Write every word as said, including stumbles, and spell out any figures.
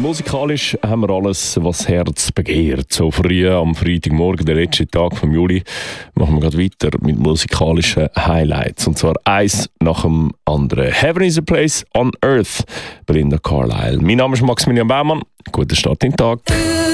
Musikalisch haben wir alles, was das Herz begehrt. So früh am Freitagmorgen, der letzte Tag vom Juli, machen wir gerade weiter mit musikalischen Highlights. Und zwar eins nach dem anderen. Heaven is a place on earth, Belinda Carlisle. Mein Name ist Maximilian Baumann. Guten Start in den Tag.